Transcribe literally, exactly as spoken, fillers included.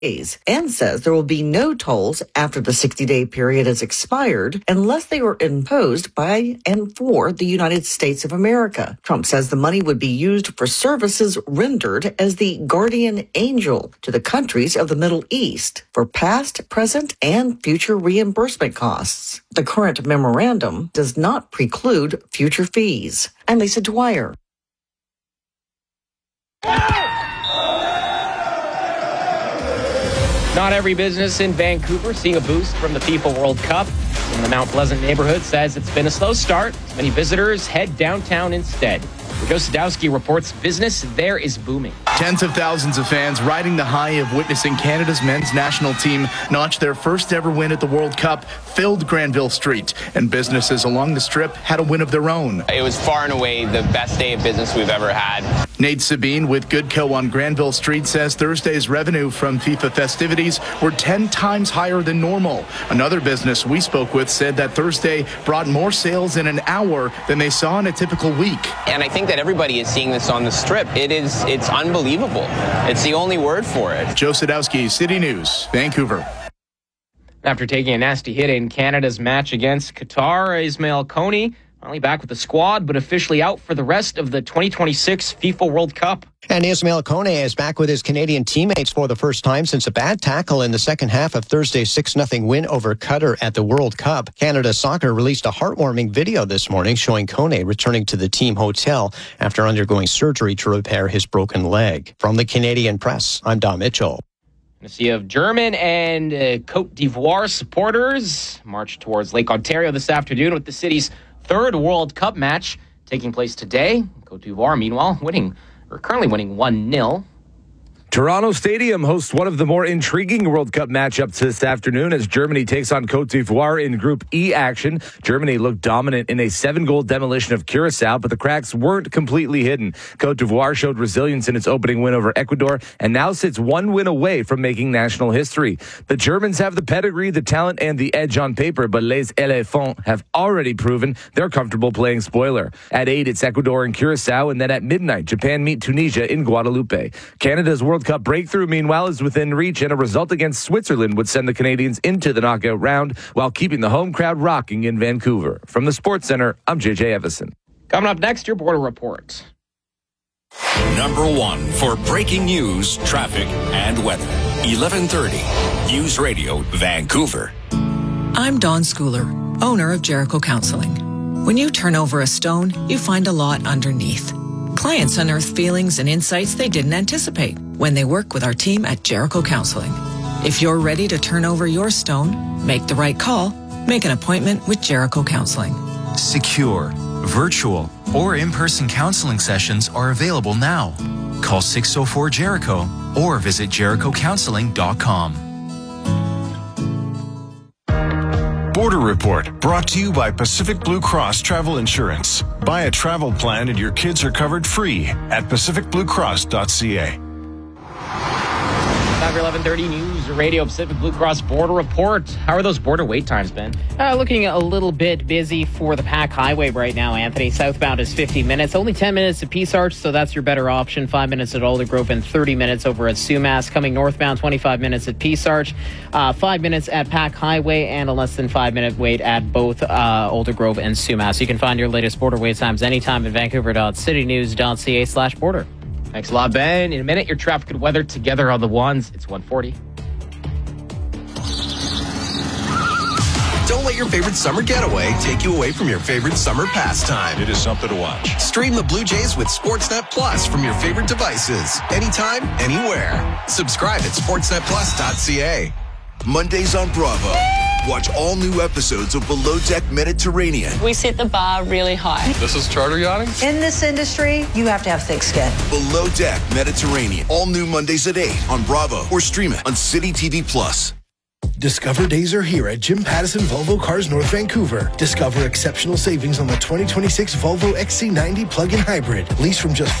and says there will be no tolls after the sixty-day period has expired unless they were imposed by and for the United States of America. Trump says the money would be used for services rendered as the guardian angel to the countries of the Middle East for past, present, and future reimbursement costs. The current memorandum does not preclude future fees. I'm Lisa Dwyer. Not every business in Vancouver seeing a boost from the FIFA World Cup. In the Mount Pleasant neighborhood says it's been a slow start. Many visitors head downtown instead. Joe Sadowski reports business there is booming. Tens of thousands of fans riding the high of witnessing Canada's men's national team notch their first ever win at the World Cup filled Granville Street, and businesses along the Strip had a win of their own. It was far and away the best day of business we've ever had. Nate Sabine with Goodco on Granville Street says Thursday's revenue from FIFA festivities were ten times higher than normal. Another business we spoke with said that Thursday brought more sales in an hour than they saw in a typical week. And I think that everybody is seeing this on the Strip. It is, it's unbelievable. It's the only word for it. Joe Sadowski, City News, Vancouver. After taking a nasty hit in Canada's match against Qatar, Ismail Kone finally back with the squad, but officially out for the rest of the twenty twenty-six FIFA World Cup. And Ismail Kone is back with his Canadian teammates for the first time since a bad tackle in the second half of Thursday's six nothing win over Qatar at the World Cup. Canada Soccer released a heartwarming video this morning showing Kone returning to the team hotel after undergoing surgery to repair his broken leg. From the Canadian Press, I'm Don Mitchell. A sea of German and uh, Cote d'Ivoire supporters marched towards Lake Ontario this afternoon with the city's third World Cup match taking place today. Cote d'Ivoire, meanwhile, winning or currently winning one nil. Toronto Stadium hosts one of the more intriguing World Cup matchups this afternoon as Germany takes on Cote d'Ivoire in Group E action. Germany looked dominant in a seven-goal demolition of Curacao, but the cracks weren't completely hidden. Cote d'Ivoire showed resilience in its opening win over Ecuador and now sits one win away from making national history. The Germans have the pedigree, the talent, and the edge on paper, but Les Éléphants have already proven they're comfortable playing spoiler. At eight, it's Ecuador and Curacao, and then at midnight, Japan meet Tunisia in Guadeloupe. Canada's World Cup breakthrough, meanwhile, is within reach, and a result against Switzerland would send the Canadians into the knockout round while keeping the home crowd rocking in Vancouver. From the Sports Center, I'm J J Evison. Coming up next, your border report. Number one for breaking news, traffic, and weather. eleven thirty News Radio, Vancouver. I'm Dawn Schooler, owner of Jericho Counseling. When you turn over a stone, you find a lot underneath. Clients unearth feelings and insights they didn't anticipate when they work with our team at Jericho Counseling. If you're ready to turn over your stone, make the right call, make an appointment with Jericho Counseling. Secure, virtual, or in-person counseling sessions are available now. Call six oh four Jericho or visit Jericho Counseling dot com. Border Report, brought to you by Pacific Blue Cross Travel Insurance. Buy a travel plan and your kids are covered free at pacific blue cross dot c a. Time for eleven thirty News Radio Pacific Blue Cross Border Report. How are those border wait times, Ben? Uh, looking a little bit busy for the Pac Highway right now, Anthony. Southbound is fifty minutes. Only ten minutes at Peace Arch, so that's your better option. Five minutes at Aldergrove and thirty minutes over at Sumas. Coming northbound, twenty-five minutes at Peace Arch. Uh, five minutes at Pac Highway and a less than five minute wait at both uh, Aldergrove and Sumas. You can find your latest border wait times anytime at vancouver dot city news dot c a slash border. Thanks a lot, Ben. In a minute, your traffic and weather together on the ones. It's one forty. Don't let your favorite summer getaway take you away from your favorite summer pastime. It is something to watch. Stream the Blue Jays with Sportsnet Plus from your favorite devices. Anytime, anywhere. Subscribe at sportsnet plus dot c a. Mondays on Bravo. Watch all new episodes of Below Deck Mediterranean. We set the bar really high. This is charter yachting? In this industry, you have to have thick skin. Below Deck Mediterranean. All new Mondays at eight on Bravo or stream it on City T V Plus. Discover days are here at Jim Pattison Volvo Cars North Vancouver. Discover exceptional savings on the twenty twenty-six Volvo X C ninety plug-in hybrid. Lease from just